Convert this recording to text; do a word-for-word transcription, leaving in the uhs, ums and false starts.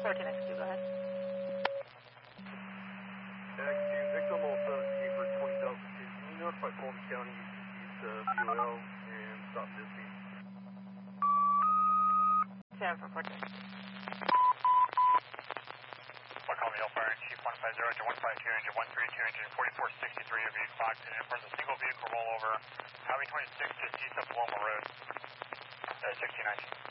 thirteen X two, go ahead. X two, Victor Mall seventeen for twenty thousand feet. Can you notify Fulton County use uh, B O L and stop dissing? seven for fourteen. One call me Hellfire, Chief one five zero, engine one five two, engine one three two, engine forty-four sixty-three of eight Fox, and in front of a single vehicle rollover, Highway twenty-six, just east of Paloma Road, uh, sixteen nineteen.